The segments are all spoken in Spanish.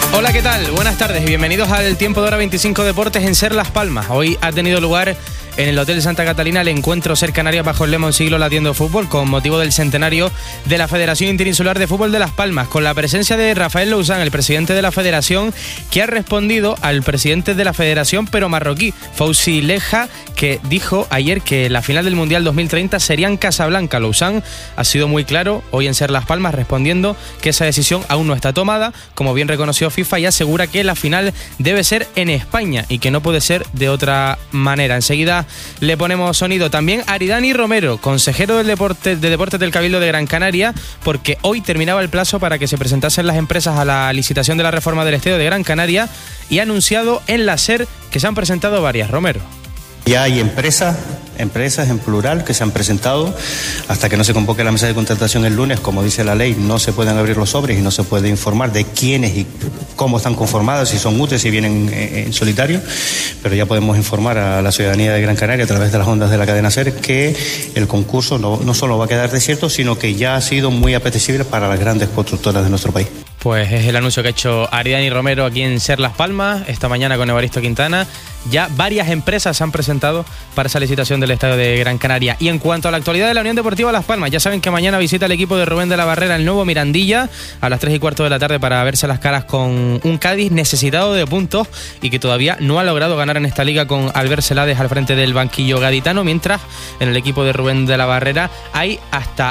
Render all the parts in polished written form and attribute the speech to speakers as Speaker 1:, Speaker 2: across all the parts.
Speaker 1: Hola, ¿qué tal? Buenas tardes y bienvenidos al Tiempo de Hora 25 Deportes en Ser Las Palmas. Hoy ha tenido lugar en el Hotel Santa Catalina el encuentro Ser Canarias bajo el lema Un siglo latiendo fútbol, con motivo del centenario de la Federación Interinsular de Fútbol de Las Palmas, con la presencia de Rafael Lousán, el presidente de la federación, que ha respondido al presidente de la federación pero marroquí, Fawzi Leja, que dijo ayer que la final del Mundial 2030 sería en Casablanca. Lousán ha sido muy claro hoy en Ser Las Palmas, respondiendo que esa decisión aún no está tomada, como bien reconoció FIFA, y asegura que la final debe ser en España y que no puede ser de otra manera. Enseguida le ponemos sonido también a Aridani Romero, consejero de Deportes del Cabildo de Gran Canaria, porque hoy terminaba el plazo para que se presentasen las empresas a la licitación de la reforma del Estadio de Gran Canaria, y ha anunciado en la SER que se han presentado varias. Romero.
Speaker 2: Ya hay empresas en plural que se han presentado. Hasta que no se convoque la mesa de contratación el lunes, como dice la ley, no se pueden abrir los sobres y no se puede informar de quiénes y cómo están conformadas, si son útiles, si vienen en solitario. Pero ya podemos informar a la ciudadanía de Gran Canaria a través de las ondas de la cadena SER que el concurso no solo va a quedar desierto, sino que ya ha sido muy apetecible para las grandes constructoras de nuestro país.
Speaker 1: Pues es el anuncio que ha hecho Aridani Romero aquí en Ser Las Palmas esta mañana con Evaristo Quintana. Ya varias empresas se han presentado para esa licitación del Estadio de Gran Canaria. Y en cuanto a la actualidad de la Unión Deportiva Las Palmas, ya saben que mañana visita el equipo de Rubén de la Barrera el nuevo Mirandilla a las 3:15 de la tarde para verse las caras con un Cádiz necesitado de puntos y que todavía no ha logrado ganar en esta liga, con Albert Celades al frente del banquillo gaditano, mientras en el equipo de Rubén de la Barrera hay hasta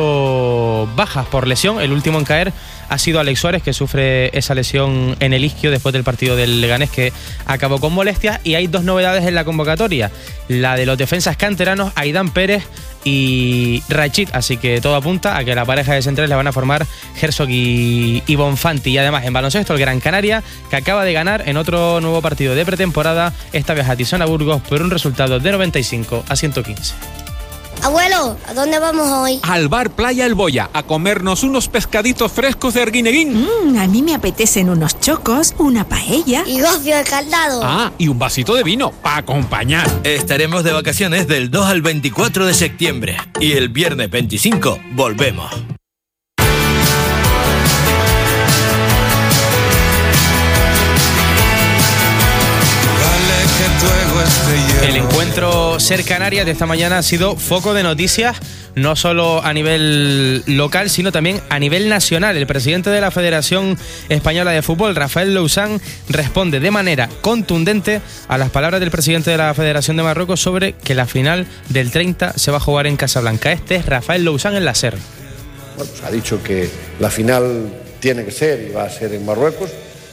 Speaker 1: 8 bajas por lesión. El último en caer ha sido Alex Suárez, que sufre esa lesión en el isquio después del partido del Leganés, que acabó con molestias. Y hay dos novedades en la convocatoria: la de los defensas canteranos Aidán Pérez y Rachid, así que todo apunta a que la pareja de centrales la van a formar Herzog y Bonfanti. Y además, en baloncesto, el Gran Canaria, que acaba de ganar en otro nuevo partido de pretemporada, esta vez a Tisona Burgos, por un resultado de 95-115.
Speaker 3: Abuelo, ¿a dónde vamos hoy?
Speaker 4: Al bar Playa El Boya, a comernos unos pescaditos frescos de Arguineguín.
Speaker 5: A mí me apetecen unos chocos, una paella.
Speaker 3: Y gofio escaldado.
Speaker 4: Ah, y un vasito de vino, para acompañar.
Speaker 6: Estaremos de vacaciones del 2 al 24 de septiembre. Y el viernes 25 volvemos.
Speaker 1: El encuentro Ser Canarias de esta mañana ha sido foco de noticias, no solo a nivel local, sino también a nivel nacional. El presidente de la Federación Española de Fútbol, Rafael Lousán, responde de manera contundente a las palabras del presidente de la Federación de Marruecos sobre que la final del 30 se va a jugar en Casablanca. Este es Rafael Lousán en la SER.
Speaker 7: Bueno, pues ha dicho que la final tiene que ser y va a ser en Marruecos.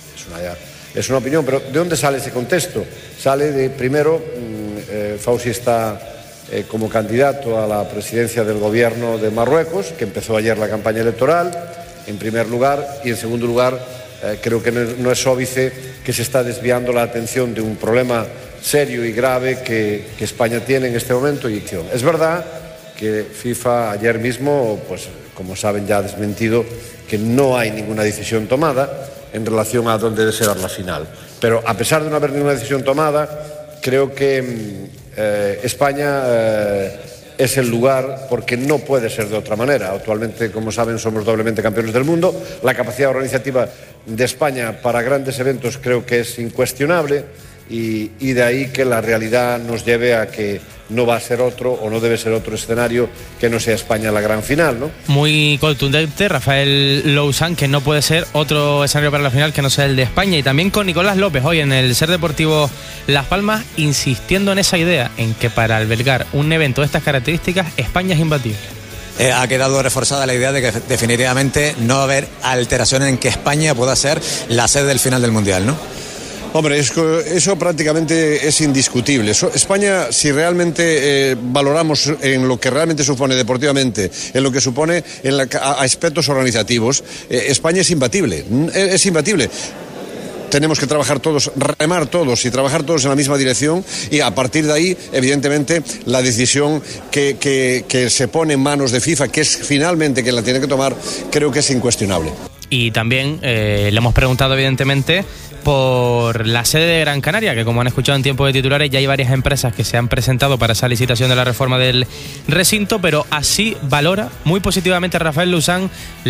Speaker 7: Es una opinión, pero ¿de dónde sale ese contexto? Sale de, primero, Fawzi está como candidato a la presidencia del gobierno de Marruecos, que empezó ayer la campaña electoral, en primer lugar, y en segundo lugar, creo que no es óbice que se está desviando la atención de un problema serio y grave que España tiene en este momento. Y es verdad que FIFA ayer mismo, pues como saben, ya ha desmentido que no hay ninguna decisión tomada en relación a dónde debe ser la final. Pero a pesar de no haber ninguna decisión tomada, creo que España es el lugar, porque no puede ser de otra manera. Actualmente, como saben, somos doblemente campeones del mundo. La capacidad organizativa de España para grandes eventos creo que es incuestionable, y de ahí que la realidad nos lleve a que no va a ser otro, o no debe ser otro escenario que no sea España la gran final, ¿no?
Speaker 1: Muy contundente Rafael Lousán, que no puede ser otro escenario para la final que no sea el de España. Y también con Nicolás López hoy en el Ser Deportivo Las Palmas, insistiendo en esa idea, en que para albergar un evento de estas características España es imbatible.
Speaker 8: Ha quedado reforzada la idea de que definitivamente no va a haber alteración en que España pueda ser la sede del final del Mundial, ¿no?
Speaker 7: Hombre, eso prácticamente es indiscutible. España, si realmente valoramos en lo que realmente supone deportivamente, en lo que supone a aspectos organizativos, España es imbatible. Es imbatible. Tenemos que trabajar todos, remar todos y trabajar todos en la misma dirección, y a partir de ahí, evidentemente, la decisión que se pone en manos de FIFA, que es finalmente quien la tiene que tomar, creo que es incuestionable.
Speaker 1: Y también le hemos preguntado, evidentemente, por la sede de Gran Canaria, que como han escuchado en tiempo de titulares, ya hay varias empresas que se han presentado para esa licitación de la reforma del recinto, pero así valora muy positivamente Rafael Luzán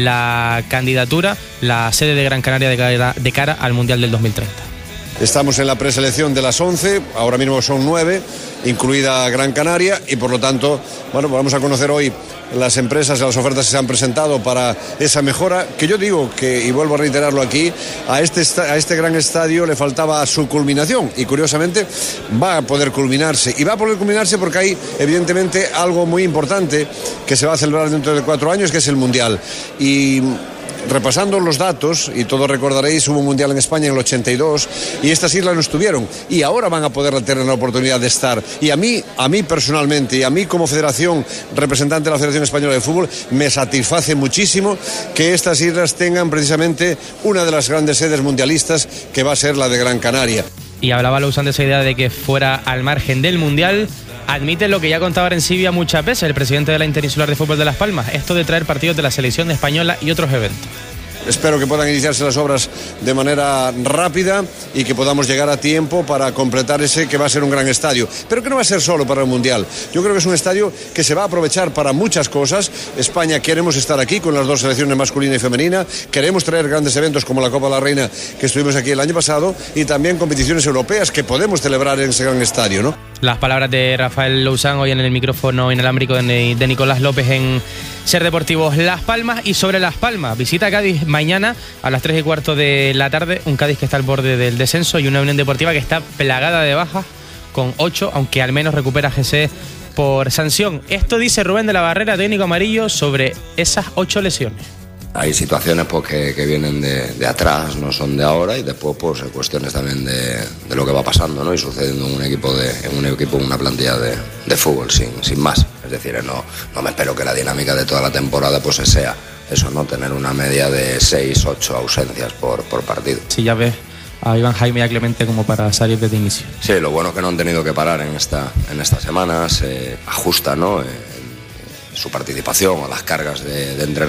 Speaker 1: la candidatura, la sede de Gran Canaria de cara al Mundial del 2030.
Speaker 7: Estamos en la preselección de las 11, ahora mismo son 9, incluida Gran Canaria, y por lo tanto, bueno, pues vamos a conocer hoy las empresas, las ofertas que se han presentado para esa mejora, que yo digo que, y vuelvo a reiterarlo aquí, a este gran estadio le faltaba su culminación, y curiosamente va a poder culminarse, y va a poder culminarse porque hay evidentemente algo muy importante que se va a celebrar dentro de 4 años, que es el Mundial. Y repasando los datos, y todos recordaréis, hubo un Mundial en España en el 82 y estas islas no estuvieron, y ahora van a poder tener la oportunidad de estar. Y a mí personalmente, y a mí como federación, representante de la Federación Española de Fútbol, me satisface muchísimo que estas islas tengan precisamente una de las grandes sedes mundialistas, que va a ser la de Gran Canaria.
Speaker 1: Y hablaba Luzán de esa idea de que fuera al margen del Mundial. Admite lo que ya contaba Arencibia muchas veces, el presidente de la Interinsular de Fútbol de Las Palmas, esto de traer partidos de la selección española y otros eventos.
Speaker 7: Espero que puedan iniciarse las obras de manera rápida y que podamos llegar a tiempo para completar ese que va a ser un gran estadio, pero que no va a ser solo para el Mundial. Yo creo que es un estadio que se va a aprovechar para muchas cosas. España queremos estar aquí con las dos selecciones, masculina y femenina, queremos traer grandes eventos como la Copa de la Reina, que estuvimos aquí el año pasado, y también competiciones europeas que podemos celebrar en ese gran estadio, ¿no?
Speaker 1: Las palabras de Rafael Luzán hoy en el micrófono inalámbrico de Nicolás López en Ser Deportivos Las Palmas. Y sobre Las Palmas, visita Cádiz mañana a las 3:15 de la tarde, un Cádiz que está al borde del descenso y una Unión Deportiva que está plagada de bajas con 8, aunque al menos recupera GC por sanción. Esto dice Rubén de la Barrera, técnico amarillo, sobre esas 8 lesiones.
Speaker 9: Hay situaciones pues, que vienen de atrás, no son de ahora, y después pues cuestiones también de lo que va pasando, ¿no? Y sucediendo en un equipo, una plantilla de fútbol, sin más. Es decir, no me espero que la dinámica de toda la temporada pues sea eso, ¿no? Tener una media de 6, 8 ausencias por partido.
Speaker 1: Sí, ya ves a Iván Jaime y a Clemente como para salir desde inicio.
Speaker 9: Sí, lo bueno es que no han tenido que parar en estas semanas, ajusta, ¿no? Su participación o las cargas de entrenamiento.